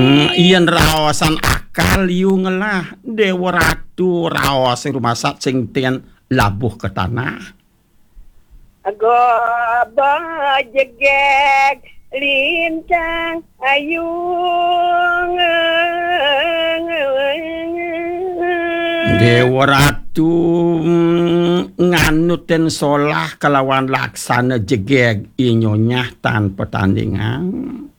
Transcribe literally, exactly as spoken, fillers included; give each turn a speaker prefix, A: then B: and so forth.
A: Yen raosan akal yu ngelah Dewa Ratu raos rumasak sing tien labuh ke tanah.
B: Go bajegek lintang ayung.
A: Dewa Ratu nganut dan solah kelawan laksana jegeg inyonyah tanpa tandingan.